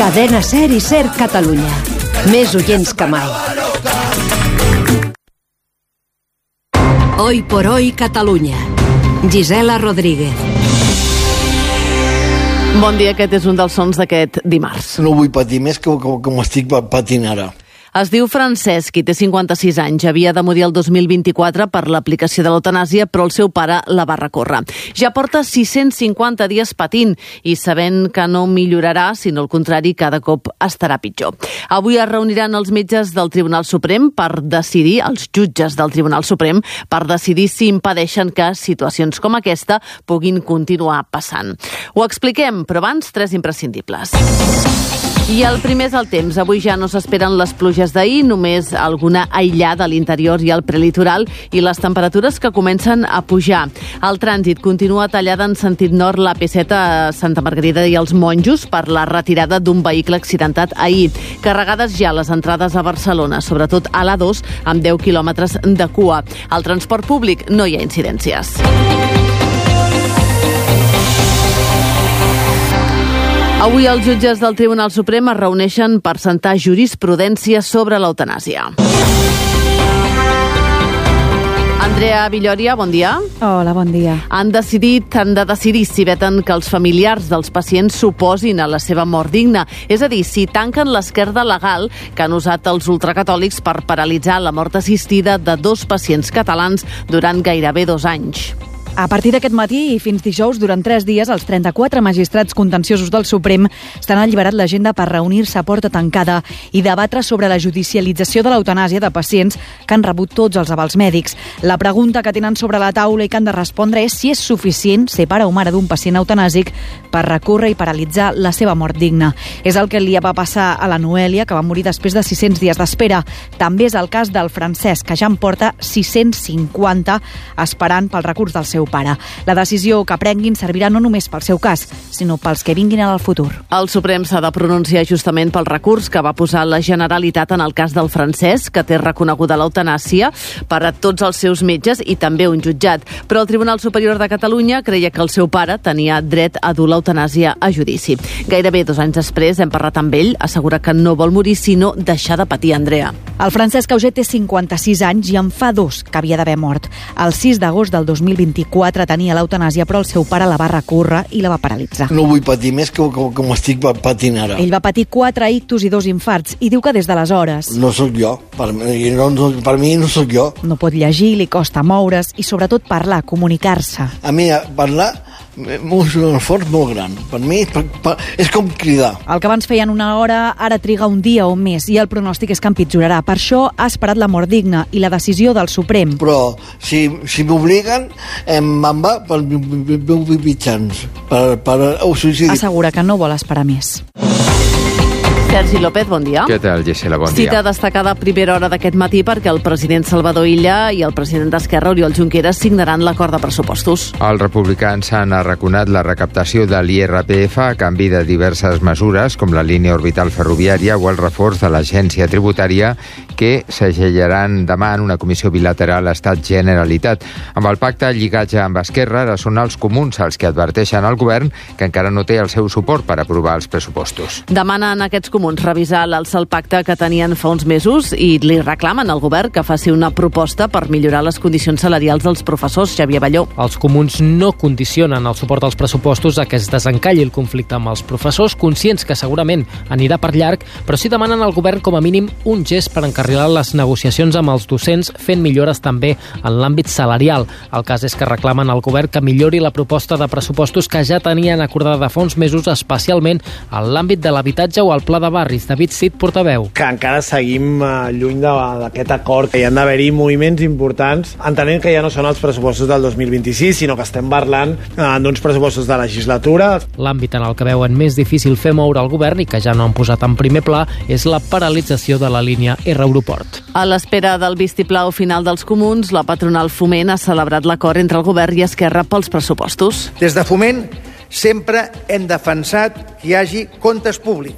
Cadena SER i SER Catalunya. Més oients que mai. Hoy por hoy Catalunya. Gisela Rodríguez. Bon dia, aquest és un dels sons d'aquest dimarts. No vull patir més que m'estic patint ara. Es diu Francesc i té 56 anys. Havia de morir el 2024 per l'aplicació de l'eutanàsia, però el seu pare la va recórrer. Ja porta 650 dies patint i sabent que no millorarà, sinó al contrari, cada cop estarà pitjor. Avui es reuniran els metges del Tribunal Suprem per decidir, els jutges del Tribunal Suprem, per decidir si impedeixen que situacions com aquesta puguin continuar passant. Ho expliquem, però abans, 3 imprescindibles. I el primer és el temps. Avui ja no s'esperen les pluges d'ahir, només alguna aïllada a l'interior i al prelitoral i les temperatures que comencen a pujar. El trànsit continua tallada en sentit nord la P7 a Santa Margarida i els Monjos per la retirada d'un vehicle accidentat ahir. Carregades ja les entrades a Barcelona, sobretot a l'A2, amb 10 quilòmetres de cua. Al transport públic no hi ha incidències. Avui els jutges del Tribunal Suprem es reuneixen per sentar jurisprudència sobre l'eutanàsia. Andrea Villòria, bon dia. Hola, bon dia. Han de decidir si veten que els familiars dels pacients s'oposin a la seva mort digna. És a dir, si tanquen l'esquerda legal que han usat els ultracatòlics per paralitzar la mort assistida de 2 pacients catalans durant gairebé 2 anys. A partir d'aquest matí i fins dijous, durant 3 dies, els 34 magistrats contenciosos del Suprem estan alliberat l'agenda per reunir-se a porta tancada i debatre sobre la judicialització de l'eutanàsia de pacients que han rebut tots els avals mèdics. La pregunta que tenen sobre la taula i que han de respondre és si és suficient ser pare o mare d'un pacient eutanàsic per recórrer i paralitzar la seva mort digna. És el que li va passar a la Noèlia, que va morir després de 600 dies d'espera. També és el cas del Francesc, que ja en porta 650 esperant pel recurs del seu pare. La decisió que prenguin servirà no només pel seu cas, sinó pels que vinguin al futur. El Suprem s'ha de pronunciar justament pel recurs que va posar la Generalitat en el cas del Francesc, que té reconeguda l'eutanàsia per a tots els seus metges i també un jutjat. Però el Tribunal Superior de Catalunya creia que el seu pare tenia dret a dur l'eutanàsia a judici. Gairebé 2 anys després hem parlat amb ell, assegura que no vol morir sinó deixar de patir, Andrea. El Francesc Auget té 56 anys i en fa 2 que havia d'haver mort. El 6 d'agost del 2024 tenia l'eutanàsia, però el seu pare la va recórrer i la va paralitzar. No vull patir més que m'estic patint ara. Ell va patir 4 ictus i 2 infarts i diu que des d'aleshores... No sóc jo. Per mi no sóc jo. No pot llegir, li costa moure's i sobretot parlar, comunicar-se. A mi parlar és un esforç molt gran. Per mi és com cridar. El que abans feien 1 hora ara triga un dia o més i el pronòstic és que empitjorarà. Per això ha esperat la mort digna i la decisió del Suprem. Però si m'obliguen, me'n va pels meus mitjans per suïcidi. Assegura que no vol esperar més. Sergi López, bon dia. Què tal, Gisela? Bon dia. Cita destacada a primera hora d'aquest matí perquè el president Salvador Illa i el president d'Esquerra, Oriol Junqueras, signaran l'acord de pressupostos. Els republicans han arraconat la recaptació de l'IRPF a canvi de diverses mesures, com la línia orbital ferroviària o el reforç de l'agència tributària, que s'agellaran demà en una comissió bilateral Estat-Generalitat. Amb el pacte lligatge amb Esquerra, ara són els comuns els que adverteixen al govern que encara no té el seu suport per aprovar els pressupostos. Demanen aquests comuns revisar l'alça al pacte que tenien fa uns mesos i li reclamen al govern que faci una proposta per millorar les condicions salarials dels professors. Xavier Balló. Els comuns no condicionen el suport als pressupostos a que es desencalli el conflicte amb els professors, conscients que segurament anirà per llarg, però sí demanen al govern com a mínim un gest per encarrilar les negociacions amb els docents, fent millores també en l'àmbit salarial. El cas és que reclamen al govern que millori la proposta de pressupostos que ja tenien acordada fa uns mesos, especialment en l'àmbit de l'habitatge o el pla de barris. David Cid, portaveu. Que encara seguim lluny d'aquest acord, que hi han d'haver-hi moviments importants, entenent que ja no són els pressupostos del 2026, sinó que estem parlant d'uns pressupostos de legislatura. L'àmbit en el que veuen més difícil fer moure el govern i que ja no han posat en primer pla és la paralització de la línia R-Aeroport. A l'espera del vistiplau final dels comuns, la patronal Foment ha celebrat l'acord entre el govern i Esquerra pels pressupostos. Des de Foment sempre hem defensat que hi hagi comptes públics